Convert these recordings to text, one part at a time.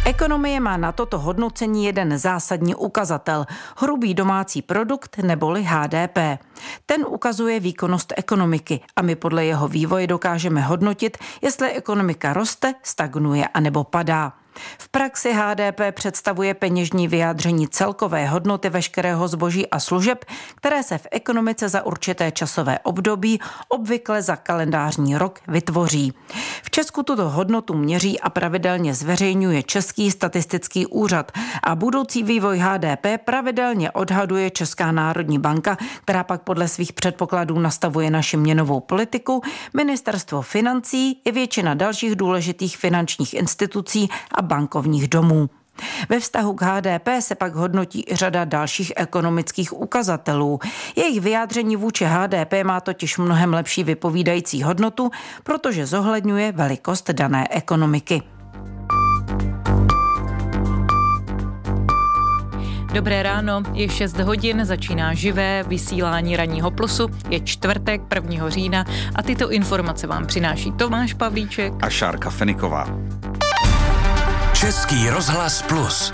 Ekonomie má na toto hodnocení jeden zásadní ukazatel – hrubý domácí produkt neboli HDP. Ten ukazuje výkonnost ekonomiky a my podle jeho vývoje dokážeme hodnotit, jestli ekonomika roste, stagnuje anebo padá. V praxi HDP představuje peněžní vyjádření celkové hodnoty veškerého zboží a služeb, které se v ekonomice za určité časové období, obvykle za kalendářní rok, vytvoří. V Česku tuto hodnotu měří a pravidelně zveřejňuje Český statistický úřad a budoucí vývoj HDP pravidelně odhaduje Česká národní banka, která pak podle svých předpokladů nastavuje naši měnovou politiku, Ministerstvo financí i většina dalších důležitých finančních institucí a bankovních domů. Ve vztahu k HDP se pak hodnotí i řada dalších ekonomických ukazatelů. Jejich vyjádření vůči HDP má totiž mnohem lepší vypovídající hodnotu, protože zohledňuje velikost dané ekonomiky. Dobré ráno, je 6 hodin, začíná živé vysílání Ranního plusu, je čtvrtek 1. října a tyto informace vám přináší Tomáš Pavlíček a Šárka Feniková. Český rozhlas Plus.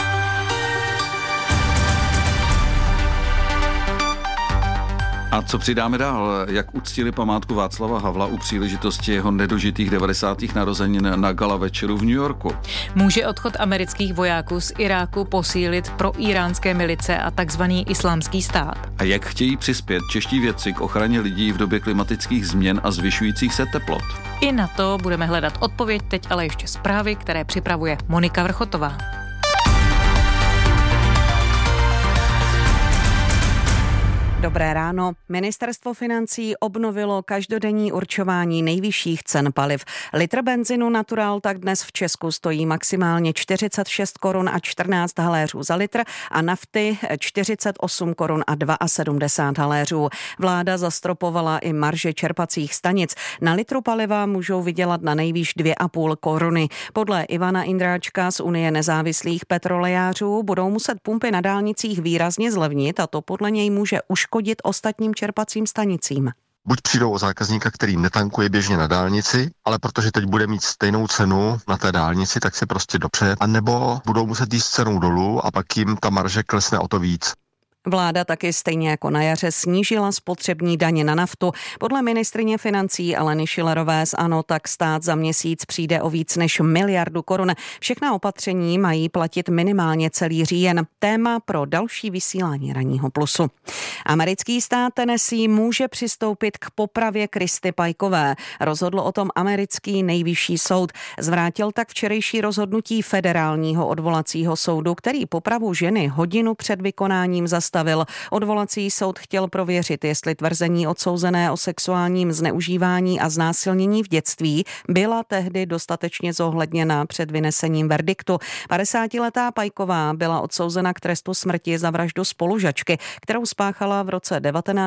A co přidáme dál? Jak uctili památku Václava Havla u příležitosti jeho nedožitých 90. narozenin na gala večeru v New Yorku? Může odchod amerických vojáků z Iráku posílit proíránské milice a takzvaný islámský stát? A jak chtějí přispět čeští vědci k ochraně lidí v době klimatických změn a zvyšujících se teplot? I na to budeme hledat odpověď, teď ale ještě zprávy, které připravuje Monika Vrchotová. Dobré ráno. Ministerstvo financí obnovilo každodenní určování nejvyšších cen paliv. Litr benzinu Natural tak dnes v Česku stojí maximálně 46 korun a 14 haléřů za litr a nafty 48 korun a 72 haléřů. Vláda zastropovala i marže čerpacích stanic. Na litru paliva můžou vydělat na nejvýš 2,5 koruny. Podle Ivana Indráčka z Unie nezávislých petrolejářů budou muset pumpy na dálnicích výrazně zlevnit a to podle něj může uškodit ostatním čerpacím stanicím. Buď přijdou o zákazníka, který netankuje běžně na dálnici, ale protože teď bude mít stejnou cenu na té dálnici, tak si prostě dopře, anebo budou muset jít s cenou dolů a pak jim ta marže klesne o to víc. Vláda taky stejně jako na jaře snížila spotřební daně na naftu. Podle ministryně financí Aleny Schillerové z ANO tak stát za měsíc přijde o víc než 1 miliardu korun. Všechna opatření mají platit minimálně celý říjen. Téma pro další vysílání Ranního plusu. Americký stát Tennessee může přistoupit k popravě Kristy Pikové. Rozhodl o tom americký nejvyšší soud. Zvrátil tak včerejší rozhodnutí federálního odvolacího soudu, který popravu ženy hodinu před vykonáním zastavil. Odvolací soud chtěl prověřit, jestli tvrzení odsouzené o sexuálním zneužívání a znásilnění v dětství byla tehdy dostatečně zohledněna před vynesením verdiktu. 50letá Pajková byla odsouzena k trestu smrti za vraždu spolužačky, kterou spáchala v roce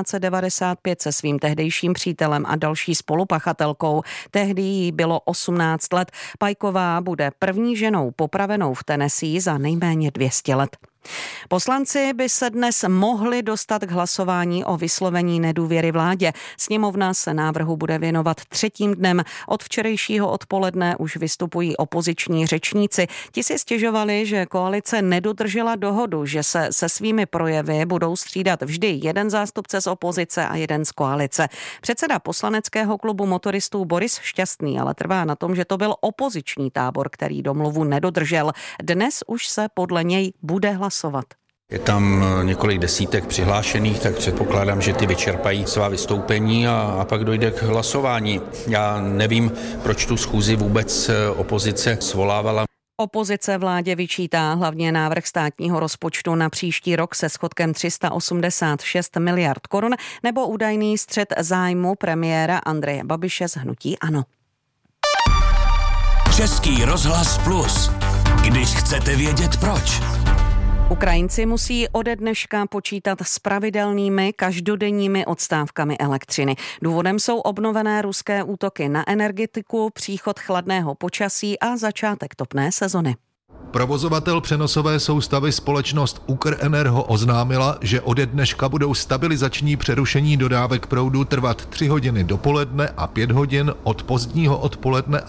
1995 se svým tehdejším přítelem a další spolupachatelkou. Tehdy jí bylo 18 let. Pajková bude první ženou popravenou v Tennessee za nejméně 200 let. Poslanci by se dnes mohli dostat k hlasování o vyslovení nedůvěry vládě. Sněmovna se návrhu bude věnovat 3. dnem. Od včerejšího odpoledne už vystupují opoziční řečníci. Ti si stěžovali, že koalice nedodržela dohodu, že se svými projevy budou střídat vždy jeden zástupce z opozice a jeden z koalice. Předseda poslaneckého klubu motoristů Boris Šťastný ale trvá na tom, že to byl opoziční tábor, který domluvu nedodržel. Dnes už se podle něj bude hlasovat. Je tam několik desítek přihlášených, tak předpokládám, že ty vyčerpají svá vystoupení a pak dojde k hlasování. Já nevím, proč tu schůzi vůbec opozice svolávala. Opozice vládě vyčítá hlavně návrh státního rozpočtu na příští rok se schodkem 386 miliard korun nebo údajný střet zájmu premiéra Andreje Babiše z hnutí ANO. Český rozhlas Plus. Když chcete vědět proč. Ukrajinci musí ode dneška počítat s pravidelnými každodenními odstávkami elektřiny. Důvodem jsou obnovené ruské útoky na energetiku, příchod chladného počasí a začátek topné sezony. Provozovatel přenosové soustavy společnost Ukrenergo oznámila, že ode dneška budou stabilizační přerušení dodávek proudu trvat 3 hodiny dopoledne a 5 hodin od pozdního odpoledne